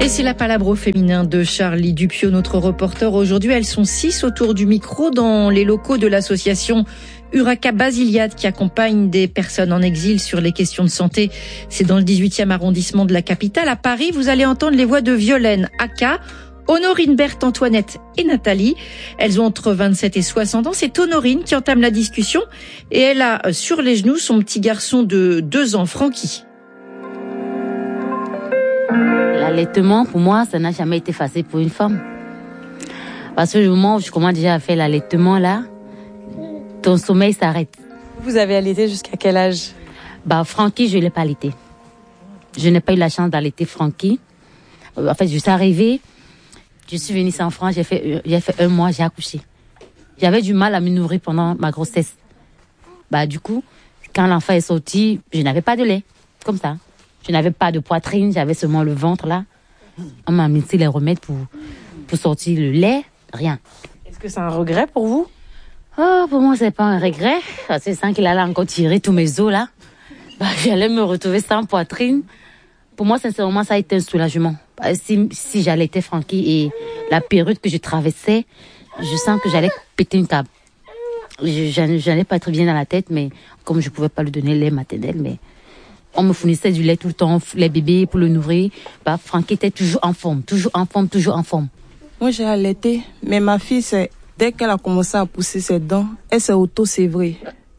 Et c'est la palabre au féminin de Charlie Dupieux, notre reporter. Aujourd'hui, elles sont 6 autour du micro dans les locaux de l'association Urraca Basiliade qui accompagne des personnes en exil sur les questions de santé. C'est dans le 18e arrondissement de la capitale. À Paris, vous allez entendre les voix de Violaine, Aka, Honorine, Berthe, Antoinette et Nathalie. Elles ont entre 27 et 60 ans. C'est Honorine qui entame la discussion et elle a sur les genoux son petit garçon de 2 ans, Francky. L'allaitement, pour moi, ça n'a jamais été facile pour une femme. Parce que le moment où je commence déjà à faire l'allaitement, là, ton sommeil s'arrête. Vous avez allaité jusqu'à quel âge? Francky, je ne l'ai pas allaité. Je n'ai pas eu la chance d'allaiter Francky. En fait, je suis arrivée, je suis venue ici en France, j'ai fait 1 mois, j'ai accouché. J'avais du mal à me nourrir pendant ma grossesse. Du coup, quand l'enfant est sorti, je n'avais pas de lait. Comme ça. Je n'avais pas de poitrine, j'avais seulement le ventre là. On m'a mis les remèdes pour sortir le lait, rien. Est-ce que c'est un regret pour vous? Pour moi, c'est pas un regret. C'est ça qu'il allait encore tirer tous mes os là. J'allais me retrouver sans poitrine. Pour moi, sincèrement, ça a été un soulagement. Si j'allaitais Francky et la période que je traversais, je sens que j'allais péter une câble. J'allais pas très bien dans la tête, mais comme je pouvais pas lui donner lait maternel, mais on me fournissait du lait tout le temps, les bébés pour le nourrir. Francky était toujours en forme, toujours en forme, toujours en forme. Moi, j'ai allaité, mais ma fille, dès qu'elle a commencé à pousser ses dents, elle s'est auto-sévrée.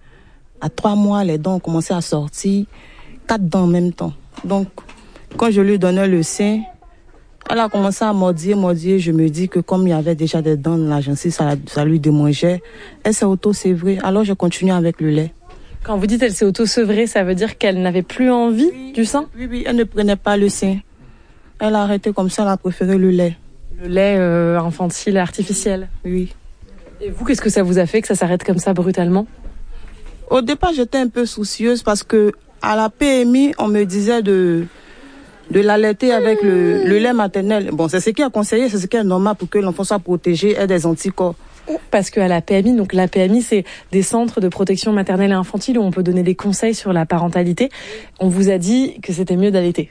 À 3 mois, les dents ont commencé à sortir, 4 dents en même temps. Donc, quand je lui donnais le sein, elle a commencé à mordire. Je me dis que comme il y avait déjà des dents dans la gencive, ça lui démangeait. Elle s'est auto-sévrée, alors je continue avec le lait. Quand vous dites elle s'est auto-sevrée, ça veut dire qu'elle n'avait plus envie du sein? Oui, elle ne prenait pas le sein. Elle a arrêté comme ça, elle a préféré le lait. Le lait infantile artificiel? Oui. Et vous, qu'est-ce que ça vous a fait que ça s'arrête comme ça brutalement? Au départ, j'étais un peu soucieuse parce que à la PMI, on me disait de l'allaiter avec le lait maternel. Bon, c'est ce qui est conseillé, c'est ce qui est normal pour que l'enfant soit protégé, ait des anticorps. Parce qu'à la PMI, donc la PMI, c'est des centres de protection maternelle et infantile où on peut donner des conseils sur la parentalité. On vous a dit que c'était mieux d'allaiter.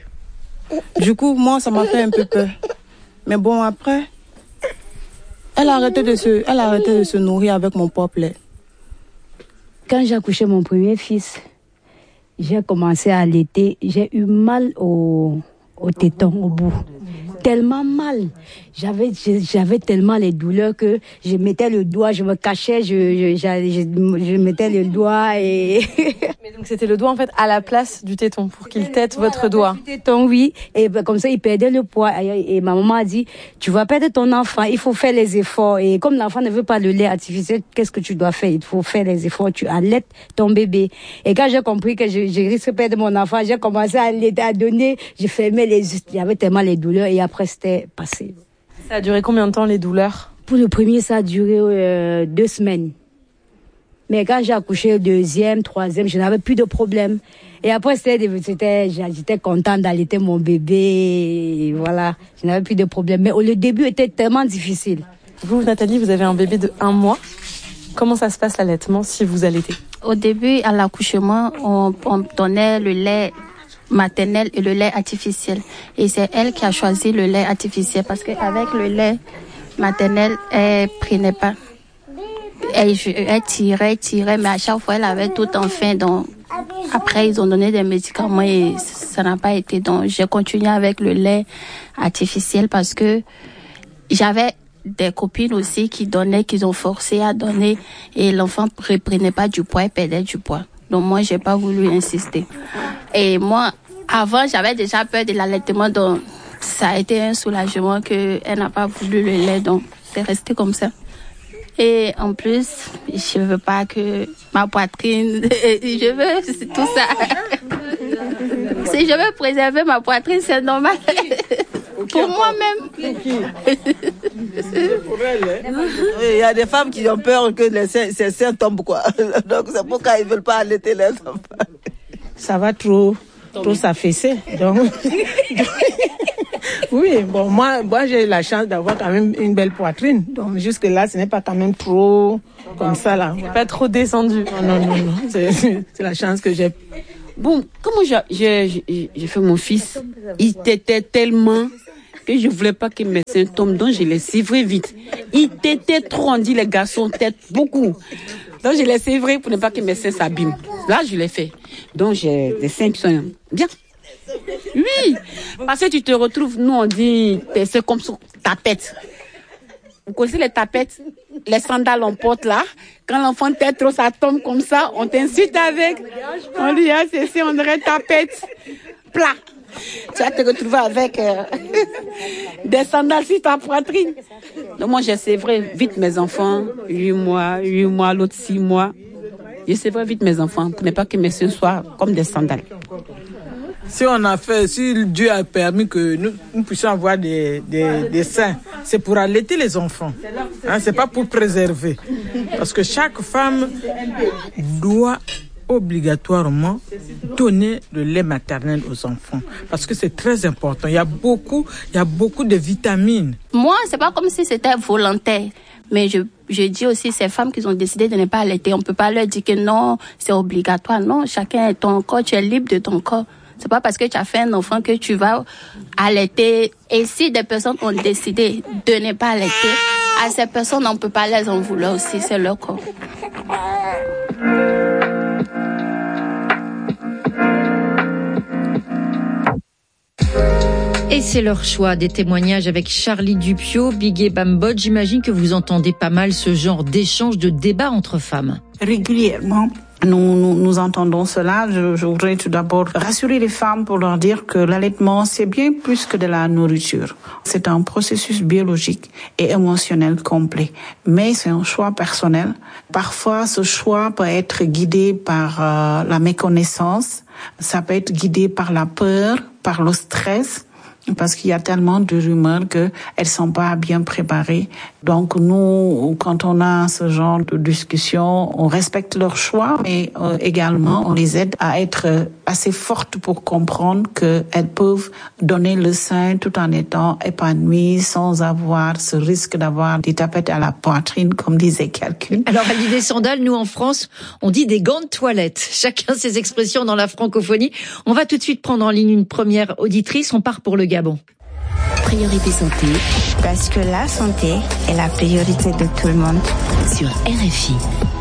Du coup, moi, ça m'a fait un peu peur. Mais bon, après, elle a arrêté de se nourrir avec mon propre lait. Quand j'ai accouché mon premier fils, j'ai commencé à allaiter. J'ai eu mal au téton, au bout. Tellement mal. J'avais tellement les douleurs que je mettais le doigt, je me cachais, je mettais le doigt et... Mais donc c'était le doigt en fait à la place du téton pour qu'il tète votre doigt. Du téton, oui. Et comme ça, il perdait le poids. Et ma maman a dit, tu vas perdre ton enfant, il faut faire les efforts. Et comme l'enfant ne veut pas le lait artificiel, qu'est-ce que tu dois faire? Il faut faire les efforts, tu allaites ton bébé. Et quand j'ai compris que je risque de perdre mon enfant, j'ai commencé à allaiter, à donner, je fermais les yeux. Il y avait tellement les douleurs et après c'était passé. Ça a duré combien de temps les douleurs? Pour le premier, ça a duré 2 semaines. Mais quand j'ai accouché le deuxième, troisième, je n'avais plus de problème. Et après, j'étais contente d'allaiter mon bébé. Et voilà, je n'avais plus de problème. Mais le début était tellement difficile. Vous, Nathalie, vous avez un bébé de 1 mois. Comment ça se passe l'allaitement si vous allaitez? Au début, à l'accouchement, on donnait le lait maternel et le lait artificiel. Et c'est elle qui a choisi le lait artificiel parce qu'avec le lait maternel, elle prenait pas. Elle tirait, mais à chaque fois, elle avait tout en faim. Donc, après, ils ont donné des médicaments et ça n'a pas été. Donc, j'ai continué avec le lait artificiel parce que j'avais des copines aussi qui ont forcé à donner et l'enfant ne reprenait pas du poids, elle perdait du poids. Donc, moi, j'ai pas voulu insister. Et moi, avant, j'avais déjà peur de l'allaitement, donc ça a été un soulagement qu'elle n'a pas voulu le lait, donc c'est resté comme ça. Et en plus, je veux pas que ma poitrine, je veux tout ça. Si je veux préserver ma poitrine, c'est normal. Pour moi-même. Il y a des femmes qui ont peur que les seins tombent, quoi. Donc c'est pourquoi ils veulent pas allaiter les enfants. Ça va trop s'affaisser. Donc, oui, bon, moi j'ai la chance d'avoir quand même une belle poitrine. Donc jusque là, ce n'est pas quand même trop comme ça là. Pas trop descendu. Non. C'est la chance que j'ai. Bon, comment j'ai fait mon fils, il était tellement que je voulais pas que mes seins tombent, donc je les sévrais vite. Ils tétaient trop, on dit les garçons têtent beaucoup. Donc je les sévrais pour ne pas que mes seins s'abîment. Là, je l'ai fait. Donc j'ai des seins qui sont bien. Oui, parce que tu te retrouves, nous on dit, tes seins comme ça, tapettes. Vous connaissez les tapettes, les sandales on porte là. Quand l'enfant tête trop, ça tombe comme ça, on t'insulte avec. On dit, ah, c'est on dirait tapette. Plat. Tu vas te retrouver avec des sandales sur ta poitrine. Donc moi, j'ai sévré vite mes enfants, 8 mois, l'autre 6 mois. J'ai sévré vite mes enfants pour ne pas que mes seins soient comme des sandales. Si Dieu a permis que nous puissions avoir des seins, c'est pour allaiter les enfants. C'est pas pour préserver. Parce que chaque femme doit obligatoirement donner le lait maternel aux enfants. Parce que c'est très important. Il y a beaucoup de vitamines. Moi, c'est pas comme si c'était volontaire. Mais je dis aussi ces femmes qui ont décidé de ne pas allaiter. On peut pas leur dire que non, c'est obligatoire. Non, chacun est ton corps, tu es libre de ton corps. C'est pas parce que tu as fait un enfant que tu vas allaiter. Et si des personnes ont décidé de ne pas allaiter, à ces personnes, on peut pas les en vouloir aussi, c'est leur corps. Et c'est leur choix. Des témoignages avec Charlie Dupio, Bigué Bambod. J'imagine que vous entendez pas mal ce genre d'échange, de débat entre femmes. Régulièrement, nous entendons cela. Je voudrais tout d'abord rassurer les femmes pour leur dire que l'allaitement, c'est bien plus que de la nourriture. C'est un processus biologique et émotionnel complet. Mais c'est un choix personnel. Parfois, ce choix peut être guidé par la méconnaissance. Ça peut être guidé par la peur, par le stress. Parce qu'il y a tellement de rumeurs qu'elles sont pas bien préparées. Donc nous, quand on a ce genre de discussion, on respecte leur choix, mais également on les aide à être assez fortes pour comprendre qu'elles peuvent donner le sein tout en étant épanouies sans avoir ce risque d'avoir des tapettes à la poitrine, comme disait quelqu'un. Alors elle dit des sandales, nous en France, on dit des gants de toilette. Chacun ses expressions dans la francophonie. On va tout de suite prendre en ligne une première auditrice. On part pour le Gabon. Priorité santé. Parce que la santé est la priorité de tout le monde. Sur RFI.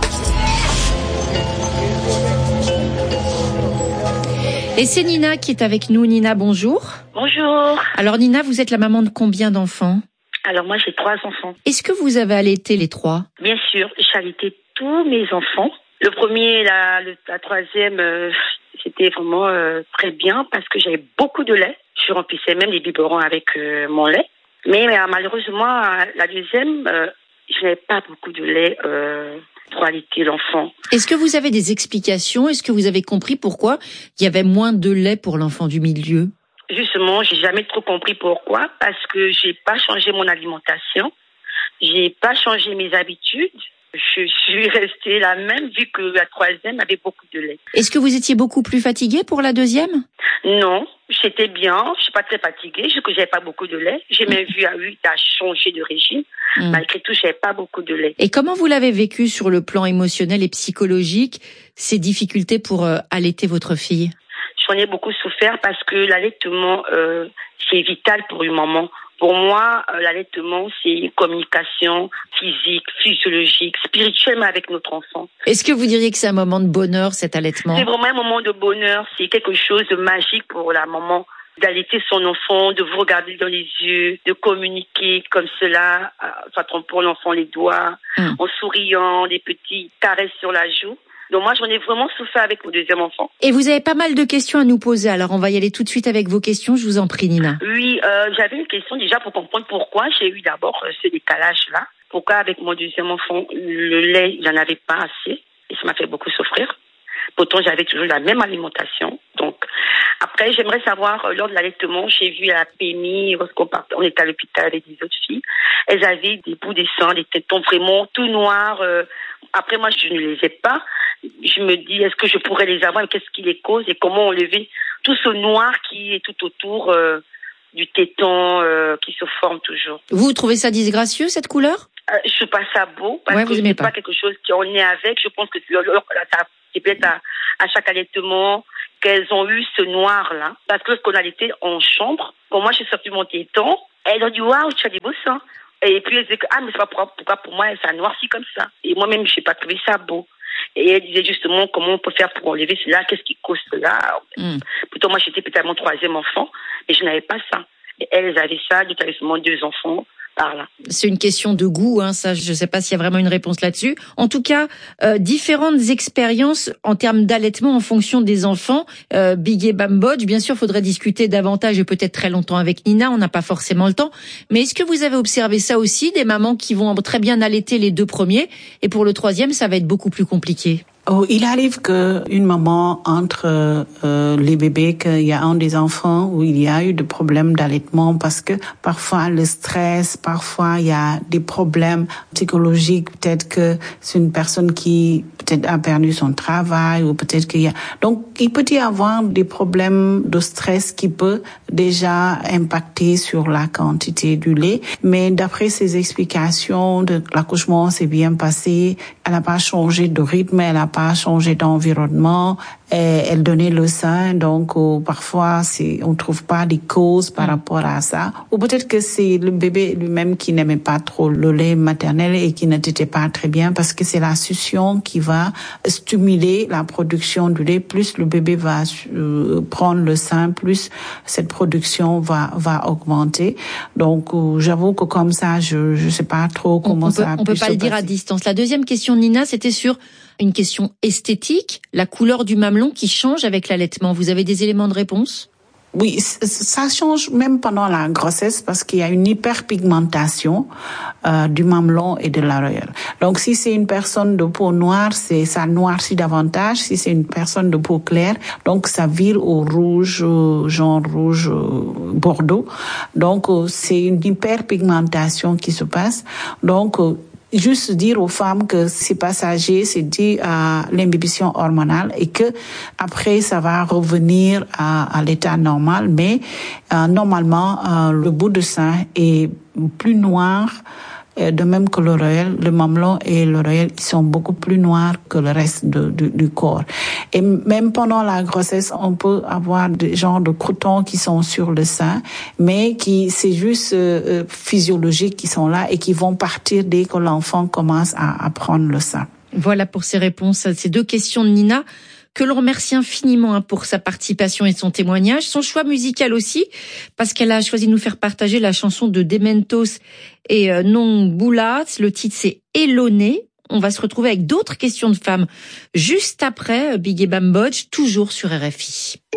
Et c'est Nina qui est avec nous. Nina, bonjour. Bonjour. Alors Nina, vous êtes la maman de combien d'enfants ? Alors moi j'ai 3 enfants. Est-ce que vous avez allaité les 3 ? Bien sûr, j'ai allaité tous mes enfants. Le premier, la troisième, c'était vraiment très bien parce que j'avais beaucoup de lait. Je remplissais même les biberons avec mon lait. Mais malheureusement, la deuxième, je n'avais pas beaucoup de lait pour allaiter l'enfant. Est-ce que vous avez des explications ? Est-ce que vous avez compris pourquoi il y avait moins de lait pour l'enfant du milieu ? Justement, j'ai jamais trop compris pourquoi. Parce que j'ai pas changé mon alimentation. J'ai pas changé mes habitudes. Je suis restée la même vu que la troisième avait beaucoup de lait. Est-ce que vous étiez beaucoup plus fatiguée pour la deuxième ? Non, j'étais bien. Je suis pas très fatiguée. Je que j'avais pas beaucoup de lait. J'ai même vu à 8 à changer de régime. Malgré tout, j'avais pas beaucoup de lait. Et comment vous l'avez vécu sur le plan émotionnel et psychologique, ces difficultés pour allaiter votre fille ? J'en ai beaucoup souffert parce que l'allaitement, c'est vital pour une maman. Pour moi, l'allaitement, c'est une communication physique, physiologique, spirituelle avec notre enfant. Est-ce que vous diriez que c'est un moment de bonheur, cet allaitement ? C'est vraiment un moment de bonheur. C'est quelque chose de magique pour la maman d'allaiter son enfant, de vous regarder dans les yeux, de communiquer comme cela, en trompant l'enfant les doigts, en souriant, des petits caresses sur la joue. Donc moi, j'en ai vraiment souffert avec mon deuxième enfant. Et vous avez pas mal de questions à nous poser. Alors, on va y aller tout de suite avec vos questions. Je vous en prie, Nina. Oui, j'avais une question déjà pour comprendre pourquoi j'ai eu d'abord ce décalage-là. Pourquoi avec mon deuxième enfant, le lait, il n'y en avait pas assez. Et ça m'a fait beaucoup souffrir. Pourtant, j'avais toujours la même alimentation. Donc, après, j'aimerais savoir, lors de l'allaitement, j'ai vu à la PMI, on était à l'hôpital avec des autres filles. Elles avaient des bouts de sang, des tétons vraiment tout noirs. Après, moi, je ne les ai pas. Je me dis, est-ce que je pourrais les avoir? Qu'est-ce qui les cause et comment enlever tout ce noir qui est tout autour du téton qui se forme toujours. Vous trouvez ça disgracieux, cette couleur? Je trouve pas ça beau parce que c'est pas quelque chose qu'on est avec. Je pense que c'est peut-être à chaque allaitement qu'elles ont eu ce noir-là. Parce que lorsqu'on allait en chambre, quand moi j'ai sorti mon téton, elles ont dit waouh, tu as des beaux seins. Et puis elles disaient que mais c'est pas propre, pourquoi pour moi ça noircit comme ça. Et moi-même j'ai pas trouvé ça beau. Et elle disait justement comment on peut faire pour enlever cela, qu'est-ce qui cause cela. Plutôt moi j'étais peut-être mon 3e enfant, mais je n'avais pas ça. Et elles avaient ça, donc elles avaient 2 enfants. Par là. C'est une question de goût, ça, je ne sais pas s'il y a vraiment une réponse là-dessus. En tout cas, différentes expériences en termes d'allaitement en fonction des enfants. Bigué Bambodge, bien sûr, faudrait discuter davantage et peut-être très longtemps avec Nina, on n'a pas forcément le temps. Mais est-ce que vous avez observé ça aussi, des mamans qui vont très bien allaiter les 2 premiers et pour le 3e, ça va être beaucoup plus compliqué? Il arrive que une maman entre les bébés, qu'il y a un des enfants où il y a eu des problèmes d'allaitement parce que parfois le stress, parfois il y a des problèmes psychologiques, peut-être que c'est une personne qui peut-être a perdu son travail ou peut-être qu'il y a... Donc il peut y avoir des problèmes de stress qui peut déjà impacter sur la quantité du lait, mais d'après ses explications, l'accouchement s'est bien passé, elle n'a pas changé de rythme, elle n'a pas changé d'environnement, elle donnait le sein, donc parfois on trouve pas des causes par rapport à ça, ou peut-être que c'est le bébé lui-même qui n'aimait pas trop le lait maternel et qui n'était pas très bien, parce que c'est la succion qui va stimuler la production du lait, plus le bébé va prendre le sein, plus cette production va augmenter. Donc j'avoue que comme ça, je sais pas trop comment ça a pu se passer. On peut pas le dire à distance. La deuxième question, Nina, c'était sur une question esthétique, la couleur du mamelon qui change avec l'allaitement. Vous avez des éléments de réponse ? Oui, ça change même pendant la grossesse parce qu'il y a une hyperpigmentation du mamelon et de l'oreille. Donc si c'est une personne de peau noire, ça noircit davantage. Si c'est une personne de peau claire, donc ça vire au rouge, genre rouge bordeaux. Donc c'est une hyperpigmentation qui se passe. Donc juste dire aux femmes que c'est passager, c'est dû à l'imbibition hormonale et que après ça va revenir à l'état normal, mais normalement le bout de sein est plus noir. De même que l'oreille, le mamelon et l'oreille, ils sont beaucoup plus noirs que le reste du corps. Et même pendant la grossesse, on peut avoir des genres de croutons qui sont sur le sein, mais c'est juste physiologique qui sont là et qui vont partir dès que l'enfant commence à prendre le sein. Voilà pour ces réponses à ces 2 questions de Nina, que l'on remercie infiniment pour sa participation et son témoignage. Son choix musical aussi, parce qu'elle a choisi de nous faire partager la chanson de Dementos et Non Boulat. Le titre, c'est Eloné. On va se retrouver avec d'autres questions de femmes juste après Bigué Bambodge, toujours sur RFI.